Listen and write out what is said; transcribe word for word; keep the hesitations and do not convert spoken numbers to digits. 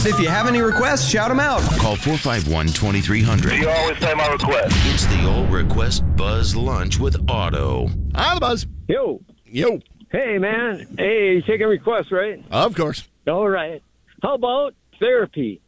If you have any requests, shout them out. Call four five one, two three zero zero. You always say my request. It's the All Request Buzz Lunch with Otto. Hi, the Buzz. Yo. Yo. Hey, man. Hey, you taking requests, right? Of course. All right. How about therapy?